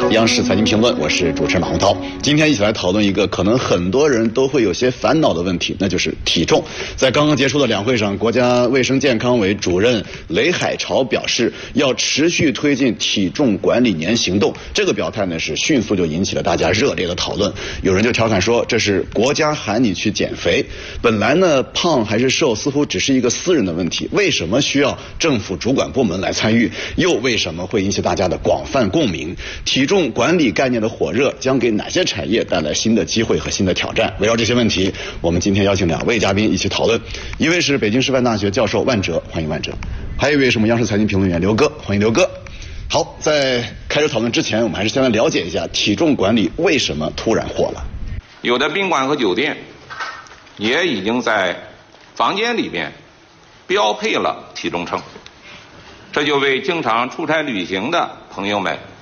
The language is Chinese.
央视财经评论，我是主持人马洪涛。今天一起来讨论一个可能很多人都会有些烦恼的问题，那就是体重。在刚刚结束的两会上，国家卫生健康委主任雷海潮表示，要持续推进体重管理年行动。这个表态呢，是迅速就引起了大家热烈的讨论。有人就调侃说，这是国家喊你去减肥。本来呢，胖还是瘦似乎只是一个私人的问题，为什么需要政府主管部门来参与？又为什么会引起大家的广泛共鸣？体重管理概念的火热将给哪些产业带来新的机会和新的挑战？围绕这些问题，我们今天邀请两位嘉宾一起讨论。一位是北京师范大学教授万哲，欢迎万哲；还有一位是我们央视财经评论员刘哥，欢迎刘哥。好，在开始讨论之前，我们还是先来了解一下体重管理为什么突然火了。 有的宾馆和酒店也已经在房间里边标配了体重秤，这就为经常出差旅行的朋友们